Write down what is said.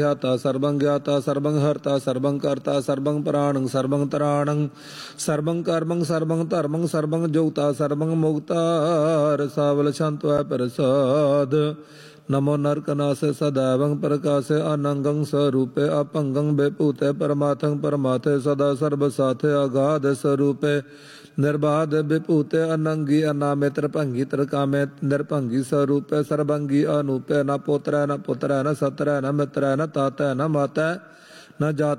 ध्याता सर्वं ज्ञाता सर्वं हर्ता सर्वं कर्ता सर्वं प्राणं सर्वं तराणं सर्वं कर्मं सर्वं धर्मं सर्वं जोता सर्वं मुक्ता रसावल शांत प्रसाद नमो नरकनाश सदैवं प्रकाश अनंगं स्वरूपे अपंगं विभूते परमार्थं परमाथे सदा सर्वसाथे अगाध स्वरूपे निर्बाध विभूते अनंगी अनामित्र भंगी त्रिकामे निर्भंगी स्वरूपे सर्वंगी अनूपे न पुत्र न सत्र न मित्र न तात न माता न जात